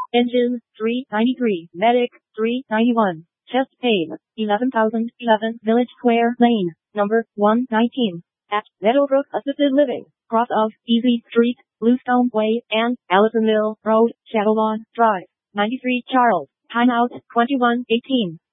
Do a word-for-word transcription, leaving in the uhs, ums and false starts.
Engine, three ninety-three. Medic, three ninety-one. Chest pain, eleven thousand eleven. Village Square Lane, number one nineteen. At Meadowbrook Assisted Living, cross of Easy Street, Bluestone Way, and Allison Mill Road, Shadowlawn Drive. ninety-three Charles, timeout twenty-one eighteen.